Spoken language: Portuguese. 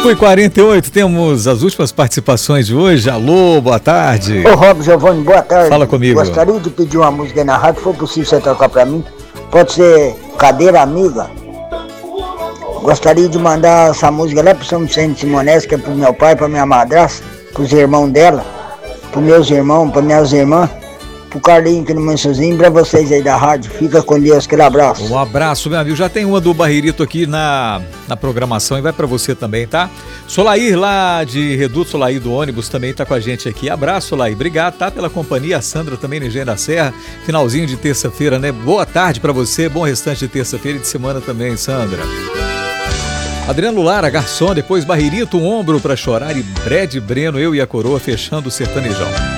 5h48, temos as últimas participações de hoje. Alô, boa tarde. Ô, Rob Giovanni, boa tarde. Fala comigo. Gostaria de pedir uma música aí na rádio, se for possível você tocar pra mim. Pode ser Cadeira Amiga. Gostaria de mandar essa música lá pro São Vicente Simonesco, que é pro meu pai, pra minha madrasta, pros irmãos dela, pros meus irmãos, pra minhas irmãs, pro Carlinho aqui no Manchozinho, pra vocês aí da rádio. Fica com Deus, aquele abraço. Um abraço, meu amigo. Já tem uma do Barreirito aqui na programação e vai pra você também, tá? Solair lá de Reduto, Solair do ônibus também tá com a gente aqui. Abraço, Solair. Obrigado, tá? Pela companhia. A Sandra também no Engenho da Serra. Finalzinho de terça-feira, né? Boa tarde pra você. Bom restante de terça-feira e de semana também, Sandra. Adriano Lara, garçom, depois Barreirito, um ombro pra chorar e Brad Breno, eu e a coroa fechando o sertanejão.